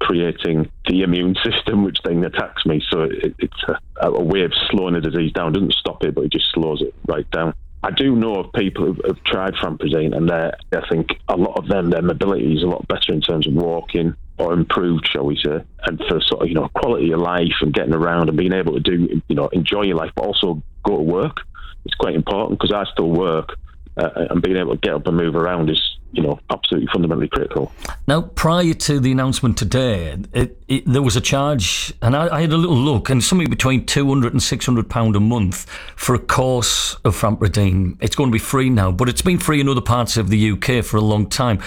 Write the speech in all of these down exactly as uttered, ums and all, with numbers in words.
creating the immune system, which then attacks me. So it, it's a, a way of slowing the disease down. It doesn't stop it, but it just slows it right down. I do know of people who have tried Famprozine, and I think a lot of them, their mobility is a lot better in terms of walking, or improved, shall we say, and for sort of, you know, quality of life and getting around and being able to do, you know, enjoy your life, but also go to work. It's quite important because I still work, uh, and being able to get up and move around is, you know, absolutely fundamentally critical. Now, prior to the announcement today, it, it, there was a charge, and I, I had a little look, and something between two hundred and six hundred pounds a month for a course of Famprozine. It's going to be free now, but it's been free in other parts of the U K for a long time.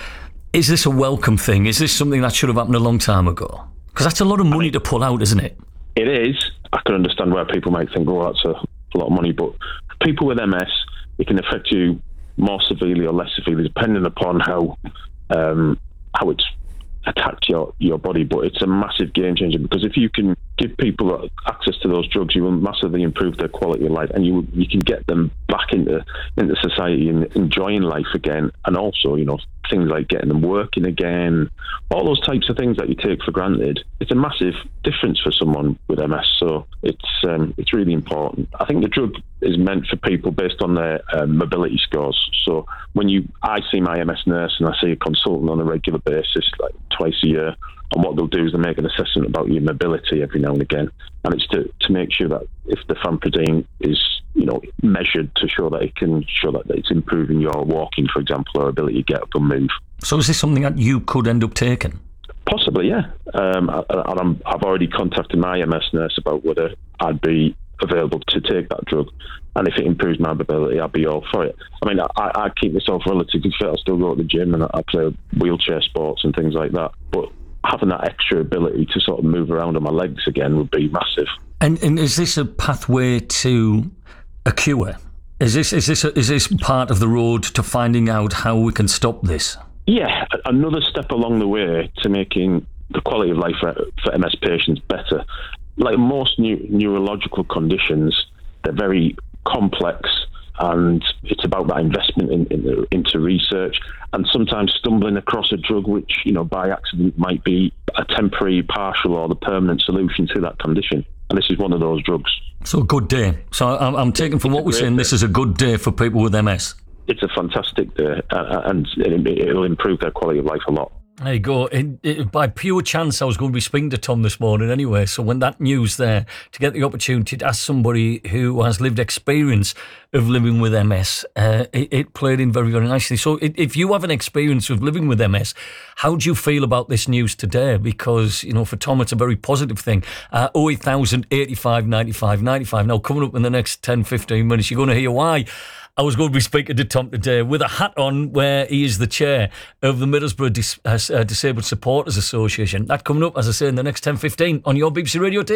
Is this a welcome thing? Is this something that should have happened a long time ago? Because that's a lot of money I mean, to pull out, isn't it? It is. I can understand why people might think, oh, that's a, a lot of money, but people with M S, it can affect you more severely or less severely, depending upon how um, how it's attacked your, your body. But it's a massive game changer, because if you can give people access to those drugs, you will massively improve their quality of life, and you you can get them back into into society and enjoying life again. And also, you know, things like getting them working again, all those types of things that you take for granted. It's a massive difference for someone with M S, so it's um, it's really important. I think the drug is meant for people based on their um, mobility scores. So when you, I see my M S nurse and I see a consultant on a regular basis, like twice a year, and what they'll do is they'll make an assessment about your mobility every now and again, and it's to, to make sure that if the Famprozine is, you know, measured to show that it can show that it's improving your walking, for example, or ability to get up and move. So is this something that you could end up taking? Possibly, yeah. Um, I, I'm, I've already contacted my M S nurse about whether I'd be available to take that drug, and if it improves my mobility, I'd be all for it. I mean, I, I keep myself relatively fit. I still go to the gym and I play wheelchair sports and things like that, but having that extra ability to sort of move around on my legs again would be massive. And, and is this a pathway to a cure? Is this is this a, is this part of the road to finding out how we can stop this? Yeah, another step along the way to making the quality of life for, for M S patients better. Like most new, neurological conditions, they're very complex, and it's about that investment in, in, into research, and sometimes stumbling across a drug which, you know, by accident might be a temporary, partial, or the permanent solution to that condition. And this is one of those drugs. So a good day. So I'm, I'm taking from what we're saying, this is a good day for people with M S. It's a fantastic day, uh, and it, it'll improve their quality of life a lot. There you go. It, it, by pure chance, I was going to be speaking to Tom this morning anyway. So when that news there, to get the opportunity to ask somebody who has lived experience of living with M S, uh, it, it played in very, very nicely. So it, if you have an experience of living with M S, how do you feel about this news today? Because, you know, for Tom, it's a very positive thing. Uh, oh eight thousand, eighty-five, ninety-five, ninety-five. Now, coming up in the next ten, fifteen minutes, you're going to hear why I was going to be speaking to Tom today with a hat on where he is the chair of the Middlesbrough Dis- uh, Disabled Supporters Association. That coming up, as I say, in the next ten fifteen on your B B C Radio T V.